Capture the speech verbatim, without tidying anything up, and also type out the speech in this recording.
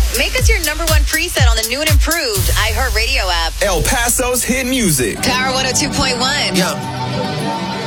Make us your number one preset on the new and improved iHeartRadio app. El Paso's hit music. Power one oh two point one. Yeah.